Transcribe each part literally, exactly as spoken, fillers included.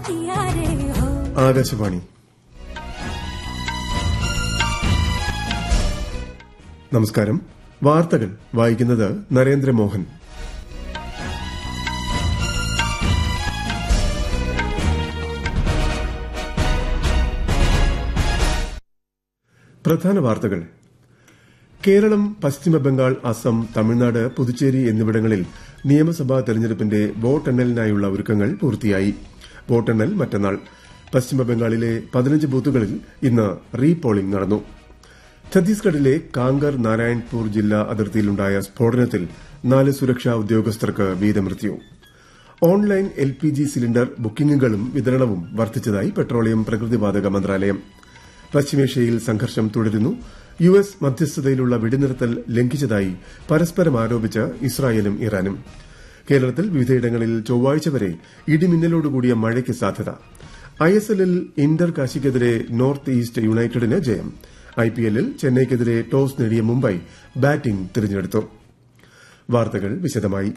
ആകാശവാണി. നമസ്കാരം. വാർത്തകൾ വായിക്കുന്നത് നരേന്ദ്രമോഹൻ. പ്രധാന വാർത്തകൾ. കേരളം, പശ്ചിമബംഗാൾ, അസം, തമിഴ്നാട്, പുതുച്ചേരി എന്നിവിടങ്ങളിൽ നിയമസഭാ തെരഞ്ഞെടുപ്പിന്റെ വോട്ടെണ്ണലിനായുള്ള ഒരുക്കങ്ങൾ പൂർത്തിയായി. വോട്ടെണ്ണൽ മറ്റന്നാൾ. പശ്ചിമബംഗാളിലെ പതിനഞ്ച് ബൂത്തുകളിൽ ഇന്ന് റീ പോളിംഗ് നടന്നു. ഛത്തീസ്ഗഡിലെ കാങ്കർ നാരായൺപൂർ ജില്ലാ അതിർത്തിയിലുണ്ടായ സ്ഫോടനത്തിൽ നാല് സുരക്ഷാ ഉദ്യോഗസ്ഥർക്ക് വീരമൃത്യു. Online L P G cylinder ബുക്കിംഗുകളും വിതരണവും വർദ്ധിച്ചതായി പെട്രോളിയം പ്രകൃതിവാതക മന്ത്രാലയം. പശ്ചിമേഷ്യയിൽ സംഘർഷം തുടരുന്നു. യു എസ് മധ്യസ്ഥതയിലുള്ള വെടിനിർത്തൽ ലംഘിച്ചതായി പരസ്പരം ആരോപിച്ച് ഇസ്രായേലും ഇറാനും. കേരളത്തിൽ വിവിധയിടങ്ങളിൽ ചൊവ്വാഴ്ച വരെ ഇടിമിന്നലോടുകൂടിയ മഴയ്ക്ക് സാധ്യത. ഐ എസ് എല്ലിൽ ഇന്റർ കാശിക്കെതിരെ നോർത്ത് ഈസ്റ്റ് യുണൈറ്റഡിന് ജയം. ഐ പി എല്ലിൽ ചെന്നൈയ്ക്കെതിരെ ടോസ് നേടിയ മുംബൈ ബാറ്റിംഗ് തിരഞ്ഞെടുത്തു. വാർത്തകൾ വിശദമായി.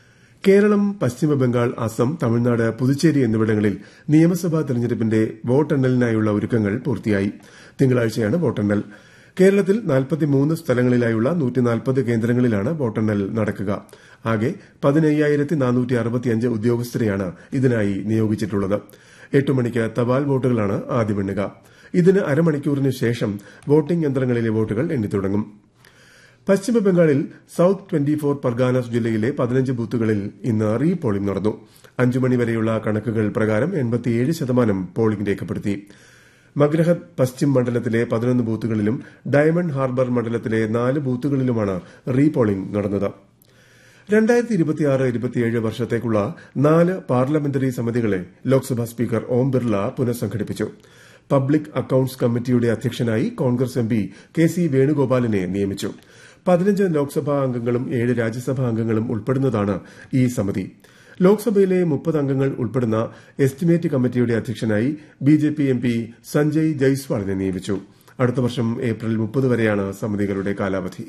കേരളം, പശ്ചിമബംഗാൾ, അസം, തമിഴ്നാട്, പുതുച്ചേരി എന്നിവിടങ്ങളിൽ നിയമസഭാ തെരഞ്ഞെടുപ്പിന്റെ വോട്ടെണ്ണലിനായുള്ള ഒരുക്കങ്ങൾ പൂർത്തിയായി. തിങ്കളാഴ്ചയാണ് വോട്ടെണ്ണൽ. കേരളത്തിൽ നാൽപ്പത്തിമൂന്ന് സ്ഥലങ്ങളിലായുള്ള നൂറ്റി നാൽപ്പത് കേന്ദ്രങ്ങളിലാണ് വോട്ടെണ്ണൽ നടക്കുക. ആകെ പതിനയ്യായിരത്തി നാനൂറ്റി അറുപത്തിയഞ്ച് ഉദ്യോഗസ്ഥരെയാണ് ഇതിനായി നിയോഗിച്ചിട്ടുള്ളത്. എട്ട് മണിക്ക് തപാൽ വോട്ടുകളാണ് ആദ്യം എണ്ണുക. ഇതിന് അരമണിക്കൂറിന് ശേഷം വോട്ടിംഗ് യന്ത്രങ്ങളിലെ വോട്ടുകൾ എണ്ണിത്തുടങ്ങും. പശ്ചിമബംഗാളിൽ സൌത്ത് ട്വന്റി ഫോർ പർഗാനാസ് ജില്ലയിലെ പതിനഞ്ച് ബൂത്തുകളിൽ ഇന്ന് റീ പോളിംഗ് നടന്നു. അഞ്ചു മണിവരെയുള്ള കണക്കുകൾ പ്രകാരം എൺപത്തിയേഴ് ശതമാനം പോളിംഗ് രേഖപ്പെടുത്തി. മഗ്രഹത് പശ്ചിം മണ്ഡലത്തിലെ പതിനൊന്ന് ബൂത്തുകളിലും ഡയമണ്ട് ഹാർബർ മണ്ഡലത്തിലെ നാല് ബൂത്തുകളിലുമാണ് റീ പോളിംഗ് നടന്നത്. രണ്ടായിരത്തി ഇരുപത്തിയാറ് ഇരുപത്തിയേഴ് വർഷത്തേക്കുള്ള നാല് parliamentary സമിതികളെ Lok Sabha speaker Om Birla പുനഃസംഘടിപ്പിച്ചു. Public accounts കമ്മിറ്റിയുടെ അധ്യക്ഷനായി Congress M P K C വേണുഗോപാലിനെ നിയമിച്ചു. പതിനഞ്ച് ലോക്സഭാ അംഗങ്ങളും ഏഴ് രാജ്യസഭാ അംഗങ്ങളും ഉൾപ്പെടുന്നതാണ് ഈ സമിതി. ലോക്സഭയിലെ മുപ്പത് അംഗങ്ങൾ ഉൾപ്പെടുന്ന എസ്റ്റിമേറ്റ് കമ്മിറ്റിയുടെ അധ്യക്ഷനായി B J P M P Sanjay ജയ്സ്വാളിനെ നിയമിച്ചു. അടുത്ത വർഷം ഏപ്രിൽ മുപ്പത് വരെയാണ് സമിതികളുടെ കാലാവധി.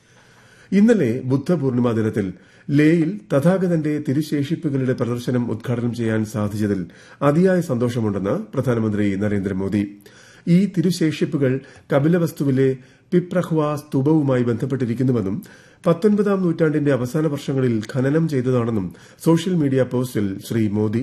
ഇന്നലെ ബുദ്ധപൂർണിമ ദിനത്തിൽ ലേയിൽ തഥാഗതന്റെ തിരുശേഷിപ്പുകളുടെ പ്രദർശനം ഉദ്ഘാടനം ചെയ്യാൻ സാധിച്ചതിൽ അതിയായ സന്തോഷമുണ്ടെന്ന് പ്രധാനമന്ത്രി നരേന്ദ്രമോദി. ഈ തിരുശേഷിപ്പുകൾ കപിലവസ്തുവിലെ പിപ്രഹ്വ സ്തൂപവുമായി ബന്ധപ്പെട്ടിരിക്കുന്നുവെന്നും പത്തൊൻപതാം നൂറ്റാണ്ടിന്റെ അവസാന വർഷങ്ങളിൽ ഖനനം ചെയ്തതാണെന്നും സോഷ്യൽ മീഡിയ പോസ്റ്റിൽ ശ്രീ മോദി